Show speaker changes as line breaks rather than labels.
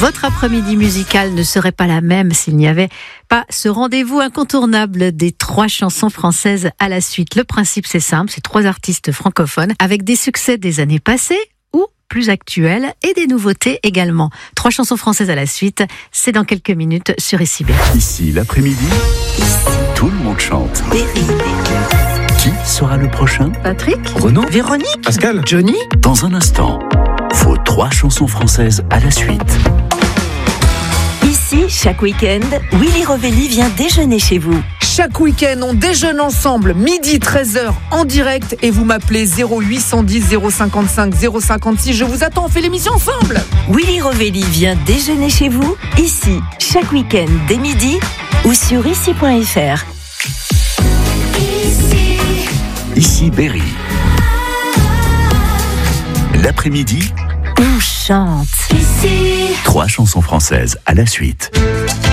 Votre après-midi musical ne serait pas la même s'il n'y avait pas ce rendez-vous incontournable des 3 chansons françaises à la suite. Le principe, c'est simple, c'est 3 artistes francophones avec des succès des années passées ou plus actuels et des nouveautés également. 3 chansons françaises à la suite, c'est dans quelques minutes sur Ici Berry.
Ici, l'après-midi, tout le monde chante. Qui sera le prochain?
Patrick,
Renaud,
Véronique,
Pascal,
Johnny.
Dans un instant, vos 3 chansons françaises à la suite.
Ici, chaque week-end, Willy Rovelli vient déjeuner chez vous.
Chaque week-end, on déjeune ensemble, midi 13h en direct et vous m'appelez 0810 055 056. Je vous attends, on fait l'émission ensemble.
Willy Rovelli vient déjeuner chez vous, ici, chaque week-end dès midi ou sur ici.fr.
Ici Berry. L'après-midi,
On chante.
3 chansons françaises à la suite.